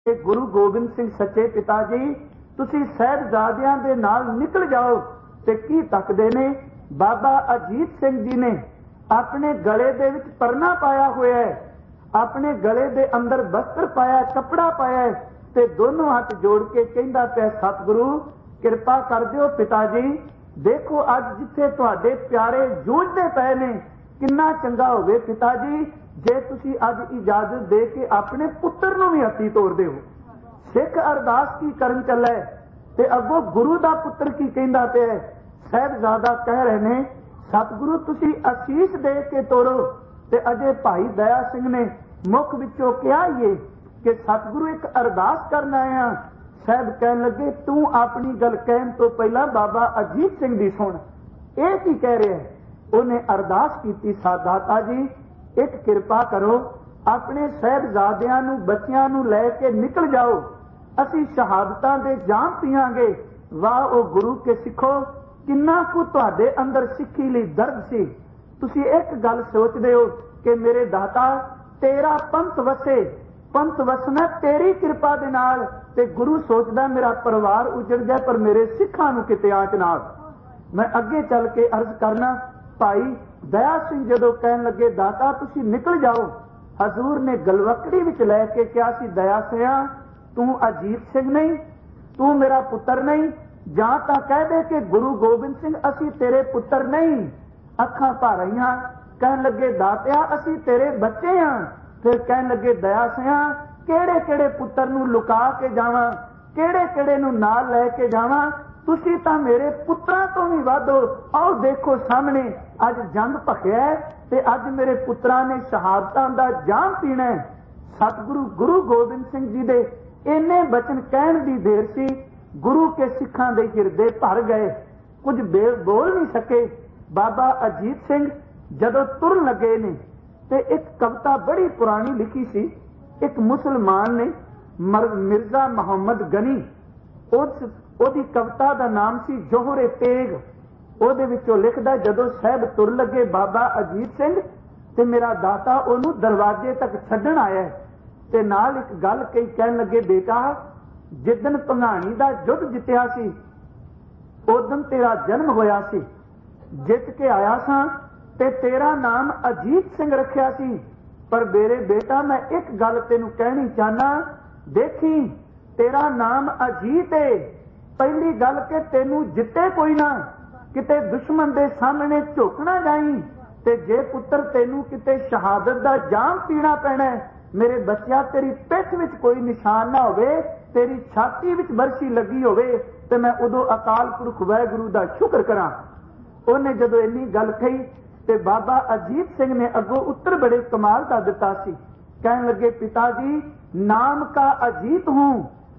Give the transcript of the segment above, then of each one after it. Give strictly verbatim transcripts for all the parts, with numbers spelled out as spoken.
कि गुरु गोबिंद सिंह सच्चे पिता जी तुसी साहिबजादियां दे नाल निकल जाओ ते की तकदे ने। बाबा अजीत सिंह जी ने अपने गले दे विच परना पाया होया है, अपने गले दे अंदर वस्त्र पाया, कपड़ा पाया है ते दोनों हाथ जोड़ के कहंदा पिया सतगुरु किरपा कर दिओ पिता जी, देखो अज जिथे तुहाडे प्यारे जूझदे पए ने किन्ना चंगा होवे पिता जी जे तुसी अज इजाजत दे के अपने पुत्र नूं भी हत्थी तोड़दे हो। सिख अरदास की करन चले ते अगों गुरु दा पुत्र की कहंदा पिया साहिबजादा कह रहे ने सतगुरु तुसी आशीष दे के तोड़ो ते अजे भाई दया सिंह ने मुख विचों कहा ये कि सतगुरु एक अरदास करन आया। साहब कहन लगे तू अपनी गल कहन तो पहला बाबा अजीत सिंह दी सुन, ये की कह रहे हैं। उन्हें अरदास की सादाता जी एक किरपा करो अपने साहिबजादियां नूं बच्चियां नूं लै के निकल जाओ, असी शहादतां दे जाम पीआंगे। वाह ओ गुरु के सिखो किन्ना कु तुहाडे अंदर सिक्खी लई दर्द सी। तुसी एक गल सोचदे हो कि मेरे दाता तेरा पंथ वसे, पंथ वसना तेरी कृपा दे नाल ते गुरु सोचदा मेरा परिवार उजड़ जाए पर मेरे सिखां नूं किते आंच ना। मैं अगे चल के अर्ज करना भाई दया सिंह जदों कहन लगे दाता तुसी निकल जाओ, हजूर ने गलवकड़ी विच लै के कहा सी दया सिया तू अजीत सिंह नहीं, तू मेरा पुत्र नहीं, जां तां कह दे कि गुरु गोबिंद सिंह असी तेरे पुत्र नहीं। अखां भर आईयां कहन लगे दातिया असी तेरे बच्चे हां। फिर कहन लगे दया सिया केड़े केड़े पुत्र नूं लुका के जावां, केड़े केड़े नूं नाल लै के जावां, तुसी तां मेरे पुत्रां तो भी वध हो। आओ देखो सामने अज जंग भखिया ते अज मेरे पुत्रां ने शहादतां दा जाम पीना है। सतगुरु गुरु गोबिंद सिंह जी दे इन्ने बचन कहण दी देर सी गुरु के सिखां दे हिरदे भर गए, कुछ बोल नहीं सके। बाबा अजीत सिंह जदों तुरन लगे ने ते एक कविता बड़ी पुरानी लिखी सी, एक मुसलमान ने मिर्जा मोहम्मद गनी, उस ओदी कविता दा नाम सी जोहरे तेग। ओदे विचों लिखदा जदों साहब तुर लगे बाबा अजीत सिंह ते मेरा दाता ओनू दरवाजे तक छड्डण आया ते नाल एक गल कही कहन लगे बेटा जिदन भंगाणी दा युद्ध जित्तिया सी उदन तेरा जन्म होया सी, जित के आया सा ते तेरा नाम अजीत सिंह रखिया सी। पर मेरे बेटा मैं एक गल तेनू कहनी चाहना, देखी तेरा नाम अजीत है, पहली गल के तेनू जिते कोई ना, किते दुश्मन दे सामने झुकना जाई ते जे पुत्र तेनू किते शहादत दा जाम पीना पैना है। मेरे बच्चा तेरी पिठ विच कोई निशान ना होवे, तेरी छाती विच बरसी लगी होवे ते मैं उदों अकाल पुरख वाहिगुरू दा शुक्र करा। उन्हें जदों इन्नी गल कही ते बाबा अजीत सिंह ने अगों उत्तर बड़े कमाल का दिता सी। कहन लगे पिताजी नाम का अजीत हूं,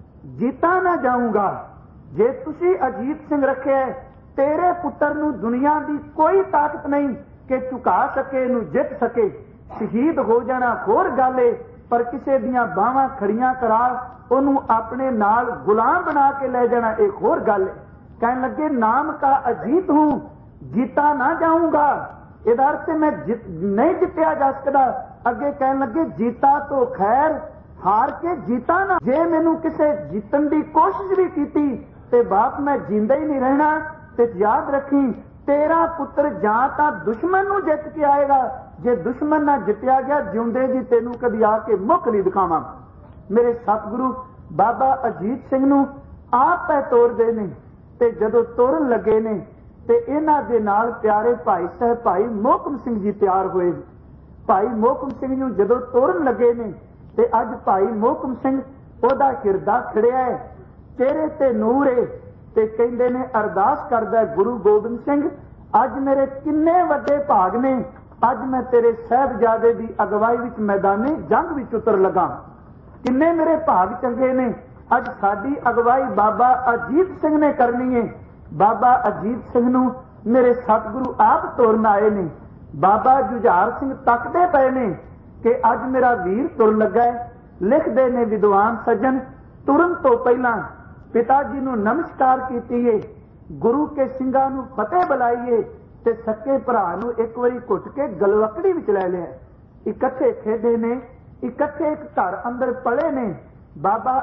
जीता ना जाऊंगा। जे तुसी अजीत सिंह रखे तेरे पुत्र नूं दुनिया की कोई ताकत नहीं कि झुका सके, नूं जित सके। शहीद हो जाना होर गल है, पर किसी दियां बाहां खड़ियां करा ओनू अपने नाल गुलाम बना के ले जाना एक होर गल है। कहन लगे नाम का अजीत हूं, जीता ना जाऊंगा। इधर अर्थ मैं जित नहीं जितया जा सकता। अगे कहन लगे जीता तो खैर, हार के जीता ना। जे मैनू किसे जीतन की कोशिश भी की ते बाप मैं जींदा ही नहीं रहना। ते याद रखी तेरा पुत्र जां तां दुश्मन नूं जित के आएगा, जे दुश्मन ना जितया गया जिउंदे जी तेनू कदी आके मुख नहीं दिखावां। मेरे सतगुरु बाबा अजीत सिंह नूं आप पै तोड़दे ने ते जदों तोड़न लगे ने ते इन्हां दे नाल प्यारे भाई साहब भाई मोहकम सिंह जी तैयार होए। भाई मोहकम सिंह नूं जदों तोड़न लगे ने ते अज भाई मोहकम सिंह ओदा हिरदा खड़िया है, चेहरे ते नूर है ते कहंदे ने अरदास करदा गुरु गोबिंद सिंह अज मेरे किन्ने वड्डे भाग ने, अज मैं तेरे साहिबजादे दी अगवाई विच मैदाने जंग विच उतर लगा। किन्ने मेरे भाग चंगे ने, अज साडी अगवाई बाबा अजीत सिंह ने करनी है। बाबा अजीत सिंह नूं मेरे सतगुरु आप तोड़न आए ने। बाबा जुझार सिंह तकदे पए ने कि अज मेरा वीर तुर लगा है। लिखदे ने विद्वान सज्जन तुरन तो पहला पिता जी नूं नमस्कार कीतीए, गुरु के सिंघां नूं फतेह बुलाईए ते सके भरा नूं एक वारी घुट के गलवकड़ी विच लै लिया। इकट्ठे खेडे ने, इकट्ठे एक घर अंदर पले ने ਬਾਬਾ